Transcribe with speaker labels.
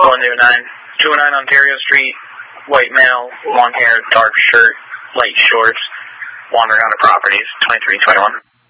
Speaker 1: 209 Ontario Street, white male, long hair, dark shirt, light shorts, wandering on the properties, 2321.